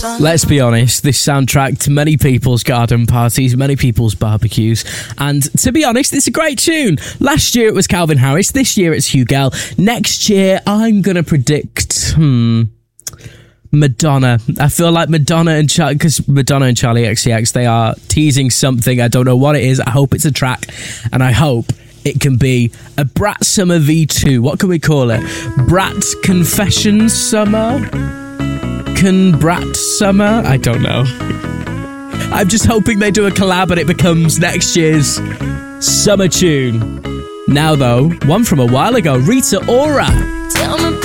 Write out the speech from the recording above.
Let's be honest, this soundtrack to many people's garden parties, many people's barbecues, and to be honest, it's a great tune. Last year it was Calvin Harris, this year it's Huguel. Next year I'm going to predict, Madonna. I feel like Madonna and Charlie XCX, they are teasing something. I don't know what it is. I hope it's a track, and I hope it can be a Brat Summer V2. What can we call it? Brat Confessions Summer? Brat Summer? I don't know. I'm just hoping they do a collab and it becomes next year's summer tune. Now though, one from a while ago, Rita Ora.